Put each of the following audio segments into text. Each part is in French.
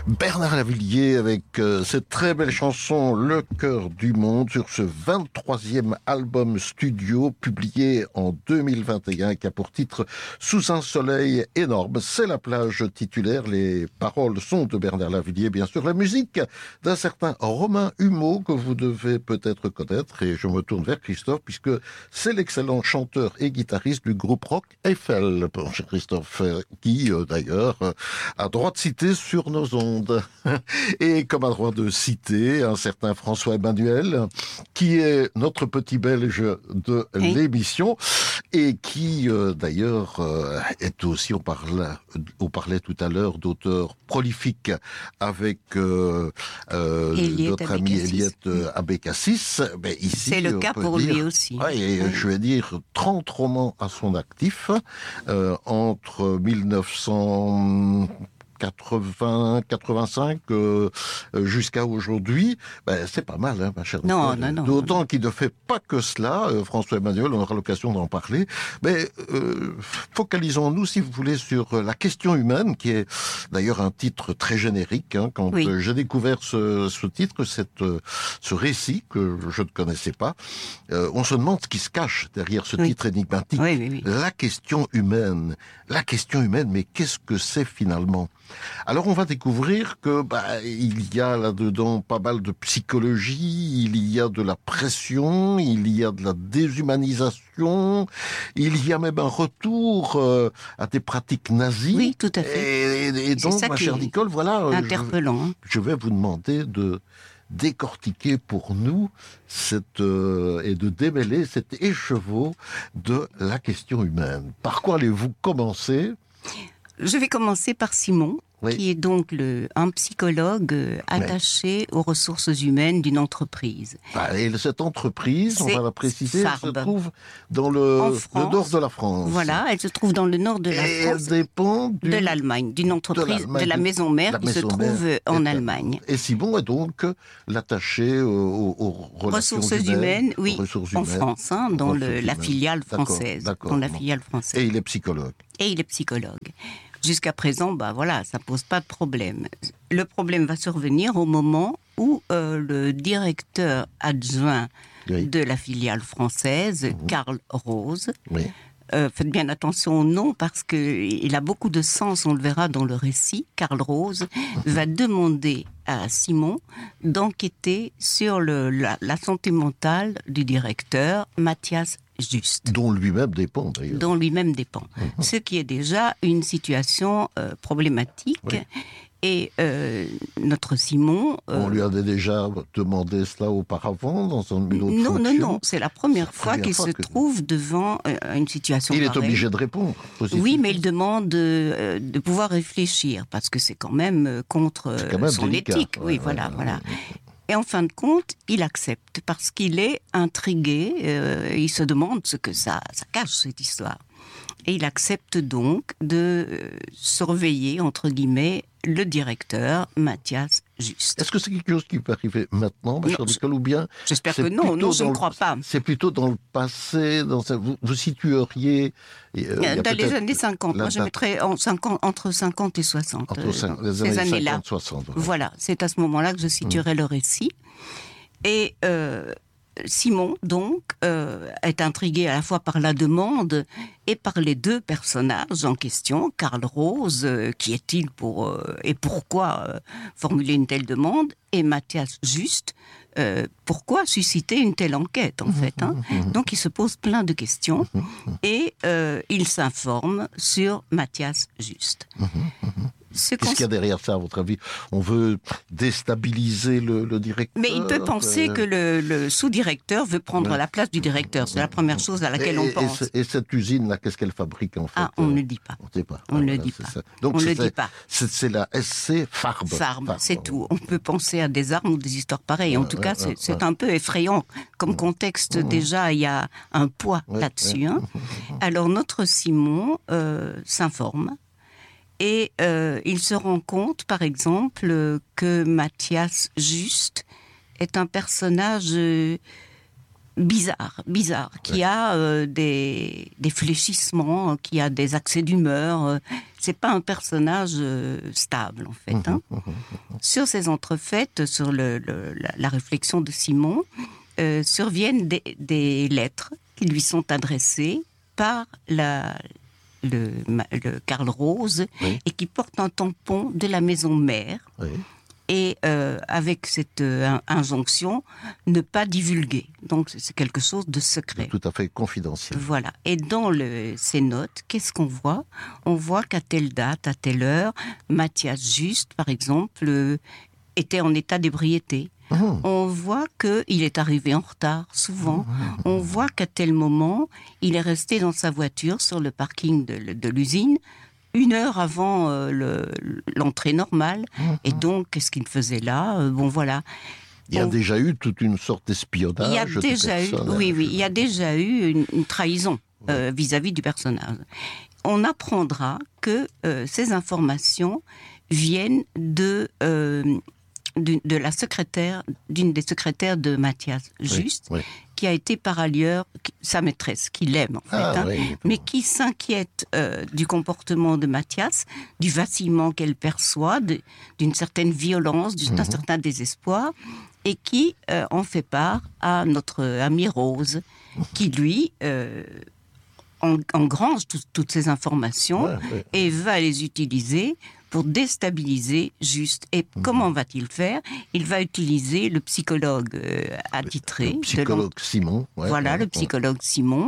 Bernard Lavilliers avec cette très belle chanson Le cœur du monde sur ce 23e album studio publié en 2021 qui a pour titre Sous un soleil énorme. C'est la plage titulaire. Les paroles sont de Bernard Lavilliers, bien sûr. La musique d'un certain Romain Humeau que vous devez peut-être connaître. Et je me tourne vers Christophe puisque c'est l'excellent chanteur et guitariste du groupe rock Eiffel, mon cher Christophe, qui d'ailleurs a droit de citer sur nos ondes. Et comme a droit de citer un certain François Emmanuel, qui est notre petit Belge de l'émission, et qui d'ailleurs est aussi, on parlait tout à l'heure d'auteurs prolifiques avec notre ami Eliette Abécassis. Mais ici, c'est le cas pour lui aussi. Je vais dire 30 romans à son actif, entre 1980-85 jusqu'à aujourd'hui, c'est pas mal, hein, ma chère Nicole. Non. D'autant qu'il ne fait pas que cela, François Emmanuel, on aura l'occasion d'en parler. Mais focalisons-nous, si vous voulez, sur la question humaine, qui est d'ailleurs un titre très générique. Hein, quand j'ai découvert ce titre, ce récit que je ne connaissais pas, on se demande ce qui se cache derrière ce titre énigmatique. Oui. La question humaine. La question humaine, mais qu'est-ce que c'est finalement ? Alors on va découvrir que il y a là-dedans pas mal de psychologie, il y a de la pression, il y a de la déshumanisation, il y a même un retour à des pratiques nazies. Oui, tout à fait. Et donc, ma chère Nicole, voilà, interpellant. Je vais vous demander de décortiquer pour nous et de démêler cet écheveau de la question humaine. Par quoi allez-vous commencer ? Je vais commencer par Simon, qui est donc un psychologue attaché aux ressources humaines d'une entreprise. Et cette entreprise, on va la préciser, elle se trouve dans le nord de la France. Voilà, elle se trouve dans le nord de la France. Elle dépend de l'Allemagne, d'une entreprise, de la maison mère qui se trouve en Allemagne. Et Simon est donc l'attaché aux ressources humaines, en France, dans la filiale française. D'accord. Et il est psychologue. Jusqu'à présent, ça pose pas de problème. Le problème va survenir au moment où le directeur adjoint de la filiale française, Karl Rose, faites bien attention au nom parce qu'il a beaucoup de sens, on le verra dans le récit. Karl Rose va demander à Simon d'enquêter sur la santé mentale du directeur, Mathias Juste. Dont lui-même dépend, d'ailleurs. Ce qui est déjà une situation problématique. Et notre Simon... On lui avait déjà demandé cela auparavant dans une autre fonction. Non, c'est la première fois qu'il se trouve devant une situation pareille. Il est obligé de répondre. Oui, mais il demande de pouvoir réfléchir, parce que c'est quand même contre son éthique. Voilà. Et en fin de compte, il accepte, parce qu'il est intrigué, il se demande ce que ça cache, cette histoire. Et il accepte donc de surveiller, entre guillemets, le directeur, Mathias Juste. Est-ce que c'est quelque chose qui peut arriver maintenant, ma chère Nicole, ou bien... J'espère que non, je ne crois pas. C'est plutôt dans le passé, vous situeriez... dans les années 50, moi je mettrais entre 50 et 60. Les années 50, 60. Voilà, c'est à ce moment-là que je situerai le récit. Et... Simon, donc, est intrigué à la fois par la demande et par les deux personnages en question. Karl Rose, qui est-il et pourquoi formuler une telle demande ? Et Mathias Juste, pourquoi susciter une telle enquête, en fait, hein ? Donc, il se pose plein de questions et il s'informe sur Mathias Juste. Qu'est-ce qu'il y a derrière ça, à votre avis ? On veut déstabiliser le directeur ? Mais il peut penser que le sous-directeur veut prendre la place du directeur. C'est la première chose à laquelle on pense. Et cette usine-là, qu'est-ce qu'elle fabrique, en fait ? On ne le dit pas. On ne sait pas. On ne le dit pas. Donc, c'est la SC Farbe. Farbe, c'est tout. On peut penser à des armes ou des histoires pareilles. En tout cas, c'est un peu effrayant. Comme contexte, déjà, il y a un poids là-dessus. Hein. Alors, notre Simon s'informe. Et il se rend compte, par exemple, que Mathias Juste est un personnage bizarre, qui a des fléchissements, qui a des accès d'humeur. C'est pas un personnage stable, en fait. Hein. Sur ces entrefaites, sur la réflexion de Simon, surviennent des lettres qui lui sont adressées par le Karl Rose, oui, et qui portent un tampon de la maison mère. Oui. Et avec cette injonction, ne pas divulguer. Donc c'est quelque chose de secret. Tout à fait confidentiel. Voilà. Et dans ces notes, qu'est-ce qu'on voit ? On voit qu'à telle date, à telle heure, Mathias Juste, par exemple, était en état d'ébriété. On voit qu'il est arrivé en retard, souvent. On voit qu'à tel moment, il est resté dans sa voiture sur le parking de l'usine, 1 heure avant l'entrée normale. Et donc, qu'est-ce qu'il faisait là ? Bon, voilà. Il y a déjà eu toute une sorte d'espionnage. Il y a déjà eu, oui, il y a déjà eu une trahison vis-à-vis du personnage. On apprendra que ces informations viennent de la secrétaire, d'une des secrétaires de Mathias Juste, oui, oui, qui a été par ailleurs sa maîtresse, qui l'aime en fait, oui, mais qui s'inquiète du comportement de Mathias, du vacillement qu'elle perçoit, d'une certaine violence, d'un certain désespoir, et qui en fait part à notre ami Rose, qui lui engrange toutes ces informations et va les utiliser pour déstabiliser Juste. Et comment va-t-il faire ? Il va utiliser le psychologue attitré. Le psychologue Simon. Voilà, le psychologue Simon,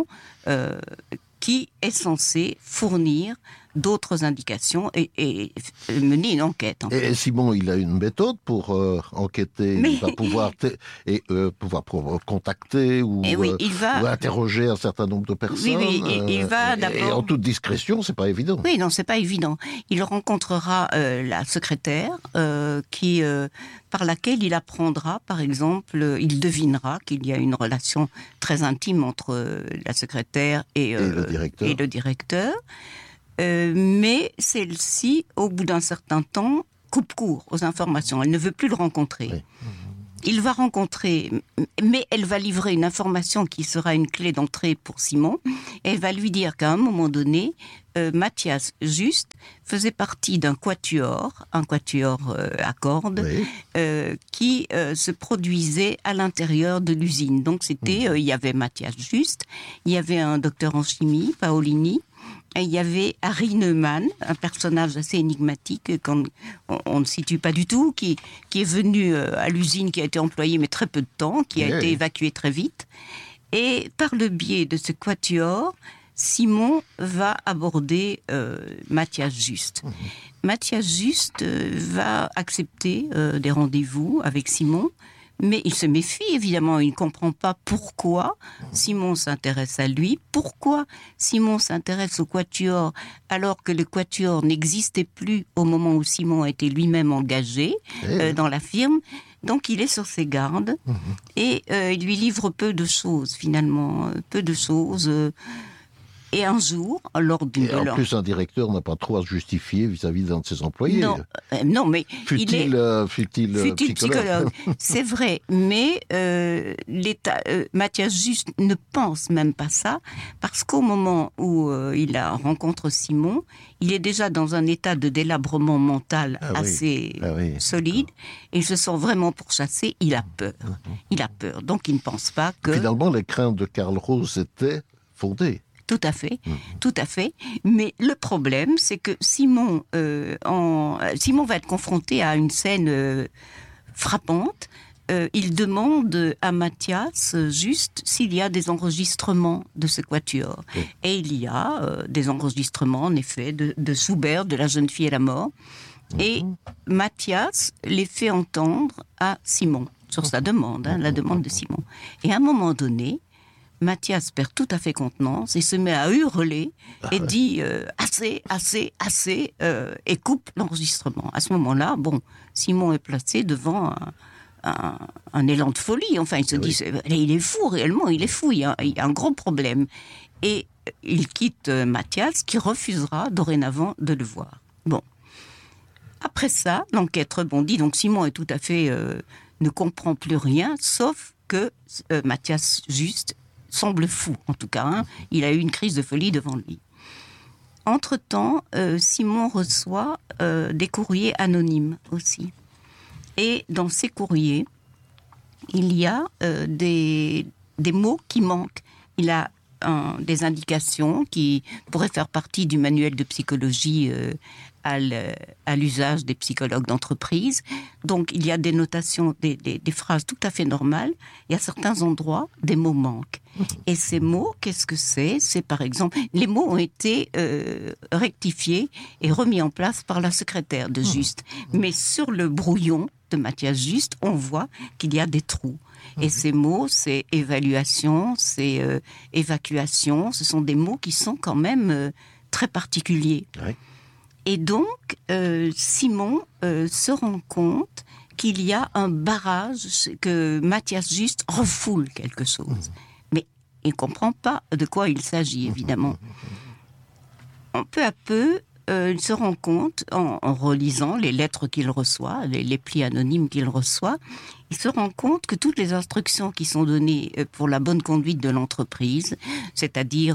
qui est censé fournir d'autres indications et mener une enquête. Et Simon, il a une méthode pour enquêter. Il va pouvoir contacter ou interroger un certain nombre de personnes. Oui, il va d'abord... Et en toute discrétion, c'est pas évident. Oui, non, c'est pas évident. Il rencontrera la secrétaire par laquelle il apprendra, par exemple, il devinera qu'il y a une relation très intime entre la secrétaire et le directeur. Mais celle-ci, au bout d'un certain temps, coupe court aux informations. Elle ne veut plus le rencontrer. Oui. Il va rencontrer, mais elle va livrer une information qui sera une clé d'entrée pour Simon. Elle va lui dire qu'à un moment donné, Mathias Juste faisait partie d'un quatuor, un quatuor à cordes, oui, qui se produisait à l'intérieur de l'usine. Donc c'était, il y avait Mathias Juste, il y avait un docteur en chimie, Paolini, et il y avait Harry Neumann, un personnage assez énigmatique qu'on ne situe pas du tout, qui est venu à l'usine, qui a été employé mais très peu de temps, qui a été évacué très vite. Et par le biais de ce quatuor, Simon va aborder Mathias Juste. Mathias Juste va accepter des rendez-vous avec Simon, mais il se méfie, évidemment, il ne comprend pas pourquoi Simon s'intéresse à lui, pourquoi Simon s'intéresse au quatuor alors que le quatuor n'existait plus au moment où Simon a été lui-même engagé dans la firme. Donc il est sur ses gardes et il lui livre peu de choses, finalement, peu de choses. Et un jour, lors d'une... En plus, un directeur n'a pas trop à se justifier vis-à-vis d'un de ses employés. Non, mais fut-il psychologue. C'est vrai, mais Mathias Juste ne pense même pas ça, parce qu'au moment où il rencontre Simon, il est déjà dans un état de délabrement mental assez solide, et il se sent vraiment pourchassé, il a peur. Il a peur, donc il ne pense pas que... Finalement, les craintes de Karl Rose étaient fondées. Tout à fait, tout à fait. Mais le problème, c'est que Simon va être confronté à une scène frappante. Il demande à Mathias Juste s'il y a des enregistrements de ce quatuor. Et il y a des enregistrements, en effet, de Schubert, de La jeune fille et la mort. Et Mathias les fait entendre à Simon, sur sa demande, la demande de Simon. Et à un moment donné, Mathias perd tout à fait contenance et se met à hurler et dit assez, et coupe l'enregistrement. À ce moment-là, Simon est placé devant un élan de folie. Enfin, il se dit, il est fou, réellement, il est fou, il y a un gros problème. Et il quitte Mathias, qui refusera dorénavant de le voir. Bon. Après ça, l'enquête rebondit. Donc Simon est tout à fait... ne comprend plus rien, sauf que Mathias Juste semble fou, en tout cas. Hein. Il a eu une crise de folie devant lui. Entre-temps, Simon reçoit des courriers anonymes aussi. Et dans ces courriers, il y a des mots qui manquent. Il a des indications qui pourraient faire partie du manuel de psychologie à l'usage des psychologues d'entreprise. Donc, il y a des notations, des phrases tout à fait normales. Et à certains endroits, des mots manquent. Et ces mots, qu'est-ce que c'est ? C'est par exemple, les mots ont été rectifiés et remis en place par la secrétaire de Juste. Mais sur le brouillon de Mathias Juste, on voit qu'il y a des trous. Et ces mots, c'est évaluation, c'est évacuation. Ce sont des mots qui sont quand même très particuliers. Oui. Et donc, Simon se rend compte qu'il y a un barrage, que Mathias Juste refoule quelque chose. Mais il ne comprend pas de quoi il s'agit, évidemment. Peu à peu, il se rend compte, en relisant les lettres qu'il reçoit, les plis anonymes qu'il reçoit, il se rend compte que toutes les instructions qui sont données pour la bonne conduite de l'entreprise, c'est-à-dire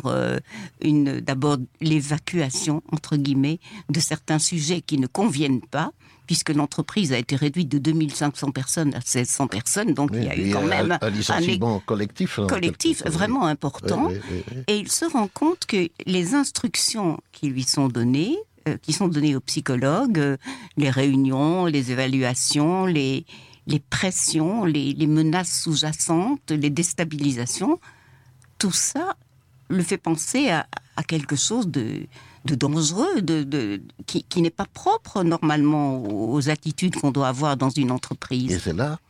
d'abord l'évacuation, entre guillemets, de certains sujets qui ne conviennent pas, puisque l'entreprise a été réduite de 2500 personnes à 1600 personnes, donc il y a eu quand même un licenciement collectif. Collectif vraiment important. Et il se rend compte que les instructions qui lui sont données, aux psychologues, les réunions, les évaluations, les pressions, les menaces sous-jacentes, les déstabilisations, tout ça le fait penser à quelque chose de dangereux, qui n'est pas propre normalement aux attitudes qu'on doit avoir dans une entreprise. Et c'est là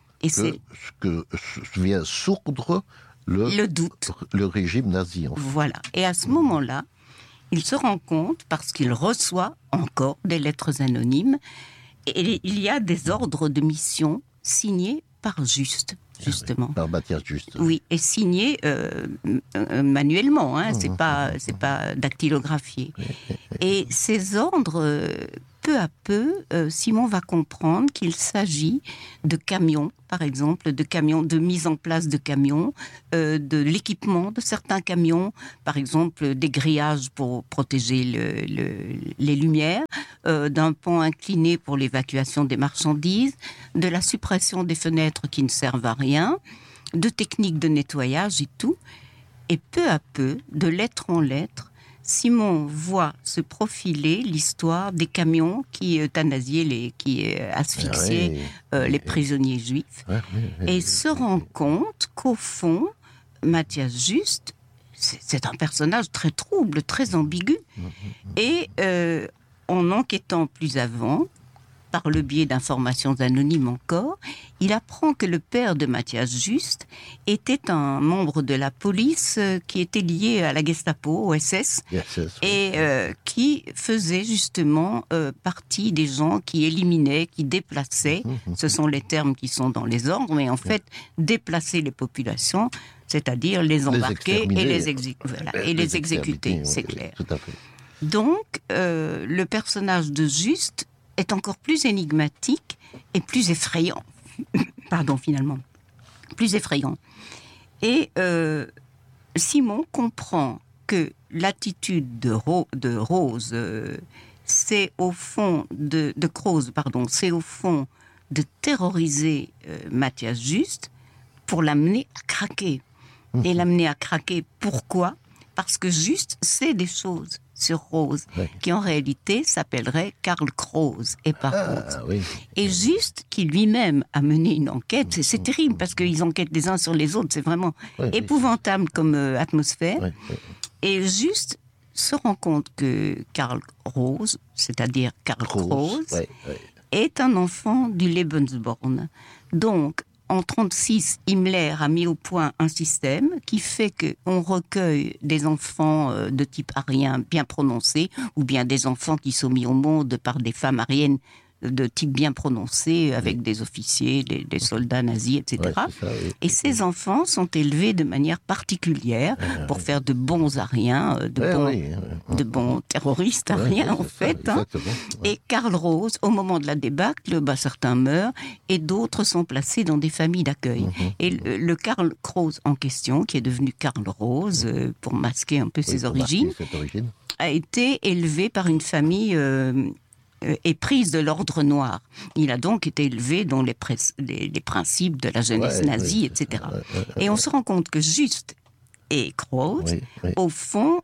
que vient sourdre le doute, le régime nazi. En fait. Voilà. Et à ce moment-là, il se rend compte, parce qu'il reçoit encore des lettres anonymes, et il y a des ordres de mission signés par Juste, justement. Par Mathias Juste. Oui, et signés manuellement, hein, c'est pas dactylographié. Et ces ordres, peu à peu, Simon va comprendre qu'il s'agit de camions, par exemple, de mise en place de camions, de l'équipement de certains camions, par exemple des grillages pour protéger les lumières, d'un pont incliné pour l'évacuation des marchandises, de la suppression des fenêtres qui ne servent à rien, de techniques de nettoyage et tout. Et peu à peu, de lettre en lettre, Simon voit se profiler l'histoire des camions qui euthanasiaient, qui asphyxiaient les prisonniers juifs. Et il se rend compte qu'au fond, Mathias Juste, c'est un personnage très trouble, très ambigu. Et en enquêtant plus avant, par le biais d'informations anonymes encore, il apprend que le père de Mathias Juste était un membre de la police qui était lié à la Gestapo, au SS, et qui faisait justement partie des gens qui éliminaient, qui déplaçaient, ce sont les termes qui sont dans les ordres, mais en fait, déplacer les populations, c'est-à-dire les embarquer et les exécuter, c'est clair. Tout à fait. Donc, le personnage de Juste est encore plus énigmatique et plus effrayant. Pardon, finalement. Plus effrayant. Et Simon comprend que l'attitude de Rose, c'est au fond de Croze, c'est au fond de terroriser Mathias Juste pour l'amener à craquer. Et l'amener à craquer, pourquoi ? Parce que Juste sait des choses sur Rose, qui en réalité s'appellerait Karl Kroos et pas Rose. Et Juste, qui lui-même a mené une enquête, c'est terrible parce qu'ils enquêtent les uns sur les autres, c'est vraiment épouvantable comme atmosphère. Et Juste se rend compte que Karl Rose, c'est-à-dire Karl Kroos, est un enfant du Lebensborn. Donc, en 1936, Himmler a mis au point un système qui fait qu'on recueille des enfants de type arien bien prononcés, ou bien des enfants qui sont mis au monde par des femmes ariennes de type bien prononcé, avec des officiers, des soldats nazis, etc. Ouais, c'est ça, oui. Et ces enfants sont élevés de manière particulière pour faire de bons Ariens, de bons terroristes Ariens, en fait. Hein. Et Karl Rose, au moment de la débâcle, certains meurent et d'autres sont placés dans des familles d'accueil. Et le Karl Rose en question, qui est devenu Karl Rose, pour masquer un peu ses origines, a été élevé par une famille éprise de l'ordre noir. Il a donc été élevé dans les principes de la jeunesse nazie, etc. Et on se rend compte que Juste et Kraus, au fond,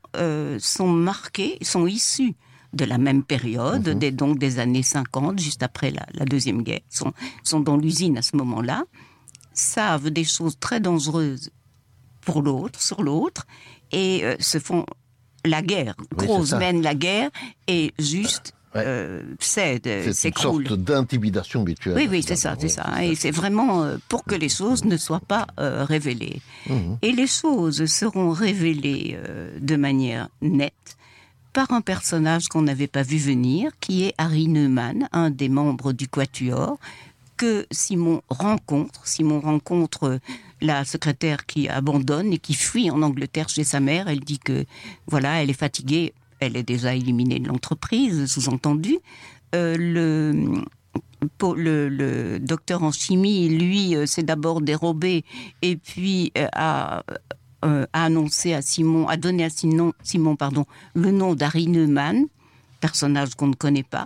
sont issus de la même période, donc des années 50, juste après la Deuxième Guerre, sont dans l'usine à ce moment-là, savent des choses très dangereuses sur l'autre, et se font la guerre. Kraus mène la guerre, et Juste c'est une sorte d'intimidation mutuelle. Oui, c'est ça. Et c'est vraiment pour que les choses ne soient pas révélées. Et les choses seront révélées de manière nette par un personnage qu'on n'avait pas vu venir, qui est Harry Neumann, un des membres du Quatuor, que Simon rencontre. Simon rencontre la secrétaire qui abandonne et qui fuit en Angleterre chez sa mère. Elle dit que, voilà, elle est fatiguée. Elle est déjà éliminée de l'entreprise, sous-entendu. Le docteur en chimie, lui, s'est d'abord dérobé et puis a annoncé à Simon, a donné à Simon, le nom d'Harry Neumann, personnage qu'on ne connaît pas,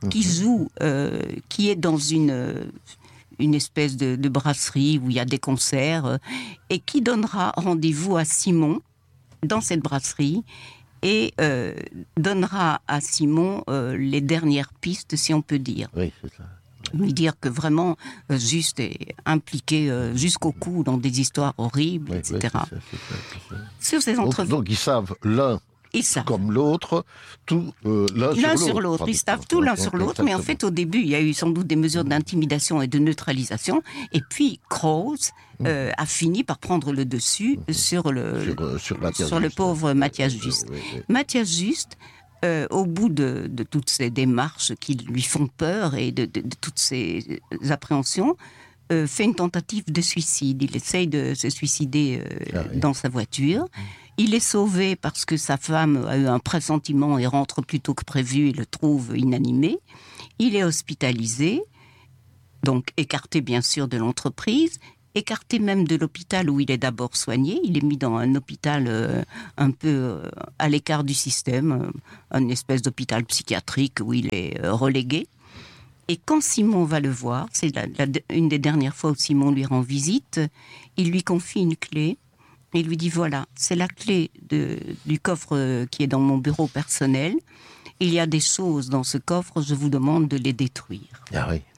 qui est dans une espèce de brasserie où il y a des concerts, et qui donnera rendez-vous à Simon dans cette brasserie, et donnera à Simon les dernières pistes, si on peut dire. Oui, c'est ça. Lui dire que vraiment, Juste est impliqué jusqu'au cou dans des histoires horribles, etc. C'est ça. Sur ces entrevues. Donc ils savent l'un comme l'autre, tout l'un sur l'autre. Ils savent tout l'un sur l'autre, mais en fait, au début, il y a eu sans doute des mesures d'intimidation et de neutralisation, et puis Kraus a fini par prendre le dessus sur le pauvre Matthias Juste. Matthias Juste, au bout de toutes ces démarches qui lui font peur et de toutes ces appréhensions, fait une tentative de suicide. Il essaye de se suicider dans sa voiture. Il est sauvé parce que sa femme a eu un pressentiment et rentre plus tôt que prévu et le trouve inanimé. Il est hospitalisé, donc écarté bien sûr de l'entreprise, écarté même de l'hôpital où il est d'abord soigné. Il est mis dans un hôpital un peu à l'écart du système, une espèce d'hôpital psychiatrique où il est relégué. Et quand Simon va le voir, c'est une des dernières fois où Simon lui rend visite, il lui confie une clé. Il lui dit, voilà, c'est la clé du coffre qui est dans mon bureau personnel. Il y a des choses dans ce coffre, je vous demande de les détruire. Ah oui.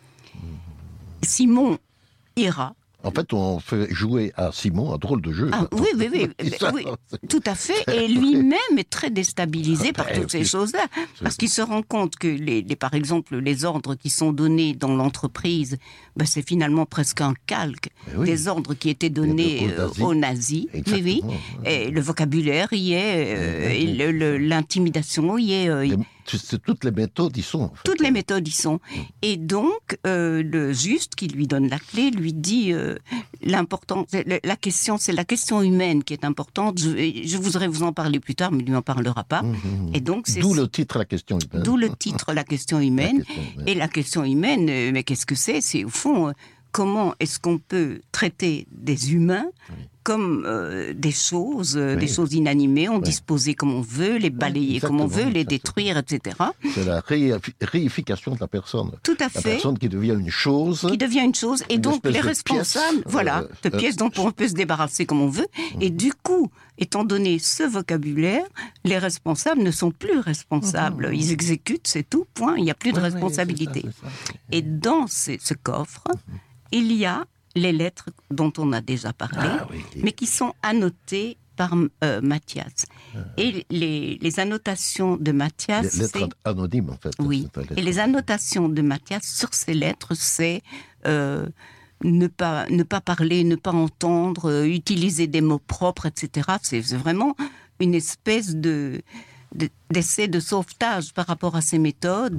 Simon ira. En fait, on fait jouer à Simon un drôle de jeu. Ah, oui, tout à fait. Et lui-même est très déstabilisé par toutes ces choses-là. Parce qu'il se rend compte que, par exemple, les ordres qui sont donnés dans l'entreprise, c'est finalement presque un calque des ordres qui étaient donnés aux nazis. Oui. Et le vocabulaire y est, et l'intimidation y est. Toutes les méthodes y sont. En fait. Toutes les méthodes y sont. Et donc, le Juste qui lui donne la clé lui dit l'important, c'est la question humaine qui est importante. Je voudrais vous en parler plus tard, mais lui en parlera pas. Et donc, d'où le titre, la question humaine. D'où le titre, la question humaine. Et la question humaine, mais qu'est-ce que c'est ? C'est au fond, comment est-ce qu'on peut traiter des humains comme des choses inanimées, en disposer comme on veut, les balayer comme on veut, les détruire, etc. C'est la réification de la personne. Tout à fait. La personne qui devient une chose. Et donc les responsables, de pièces dont on peut se débarrasser comme on veut. Et du coup, étant donné ce vocabulaire, les responsables ne sont plus responsables. Ils exécutent, c'est tout, point. Il n'y a plus de responsabilité. C'est ça. Et dans ce coffre, il y a les lettres dont on a déjà parlé, mais qui sont annotées par Matthias. Et les annotations de Matthias... Les lettres anonymes, en fait. Oui, et les annotations de Matthias sur ces lettres, c'est ne pas parler, ne pas entendre, utiliser des mots propres, etc. C'est vraiment une espèce d'essais de sauvetage par rapport à ses méthodes,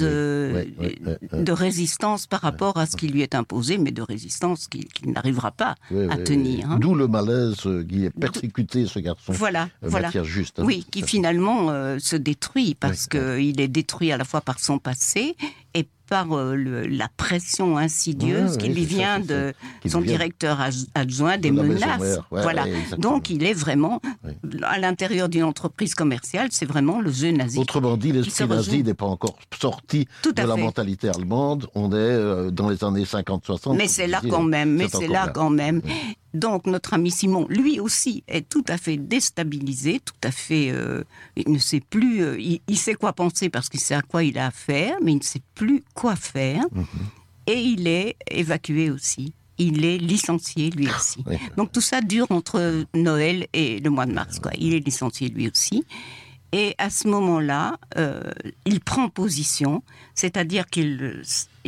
de résistance par rapport à ce qui lui est imposé, mais de résistance qu'il n'arrivera pas à tenir. Hein. D'où le malaise qui est persécuté, ce garçon. Voilà. Mathias Juste. Hein, oui, qui finalement se détruit, parce qu'il est détruit à la fois par son passé et par la pression insidieuse qui lui vient de son directeur adjoint, des menaces. Voilà. Donc il est vraiment, à l'intérieur d'une entreprise commerciale, c'est vraiment le jeu nazi. Autrement dit, l'esprit nazi n'est pas encore sorti de la mentalité allemande. On est dans les années 50-60. Mais c'est là quand même. Donc notre ami Simon, lui aussi, est tout à fait déstabilisé, tout à fait... il ne sait plus... il sait quoi penser parce qu'il sait à quoi il a affaire, mais il ne sait plus quoi faire. Et il est évacué aussi. Il est licencié lui aussi. Donc tout ça dure entre Noël et le mois de mars. Il est licencié lui aussi. Et à ce moment-là, il prend position, c'est-à-dire qu'il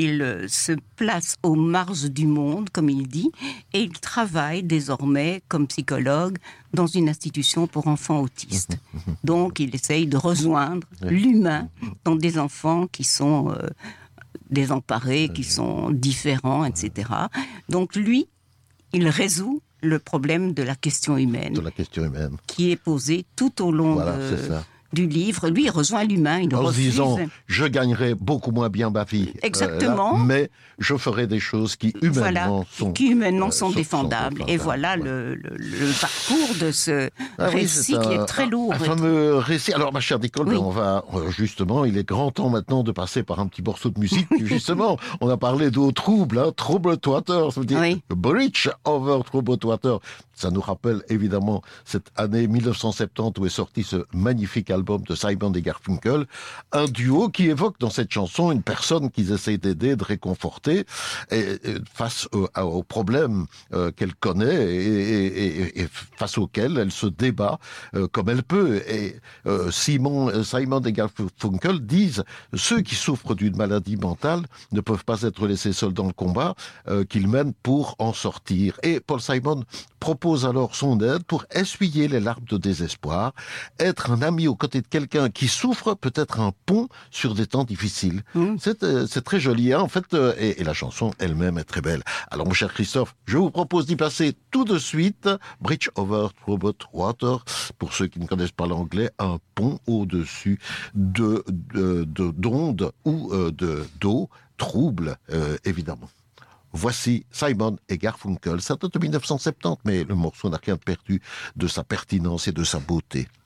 se place aux marges du monde, comme il dit, et il travaille désormais comme psychologue dans une institution pour enfants autistes. Donc il essaye de rejoindre l'humain dans des enfants qui sont désemparés, qui sont différents, etc. Donc lui, il résout le problème de la question humaine. Qui est posé tout au long du livre. Lui, il rejoint l'humain, il refuse. En se disant, je gagnerai beaucoup moins bien ma vie. Exactement. Mais je ferai des choses qui humainement sont défendables. Et voilà le parcours de ce récit qui est très lourd. Un fameux récit. Alors, ma chère Nicole, on va, justement, il est grand temps maintenant de passer par un petit morceau de musique. Justement, on a parlé d'eau trouble, Troubled Water. Ça veut dire Bridge over Troubled Water. Ça nous rappelle évidemment cette année 1970 où est sorti ce magnifique album de Simon et Garfunkel, un duo qui évoque dans cette chanson une personne qu'ils essayent d'aider, de réconforter face aux problèmes qu'elle connaît et face auxquels elle se débat comme elle peut. Et Simon et Garfunkel disent ceux qui souffrent d'une maladie mentale ne peuvent pas être laissés seuls dans le combat qu'ils mènent pour en sortir. Et Paul Simon propose alors son aide pour essuyer les larmes de désespoir. Être un ami aux côtés de quelqu'un qui souffre peut être un pont sur des temps difficiles. C'est très joli, hein, en fait, et la chanson elle-même est très belle. Alors, mon cher Christophe, je vous propose d'y passer tout de suite. Bridge over Troubled Water, pour ceux qui ne connaissent pas l'anglais, un pont au-dessus d'ondes ou d'eau trouble, évidemment. Voici Simon et Garfunkel, ça date de 1970, mais le morceau n'a rien perdu de sa pertinence et de sa beauté.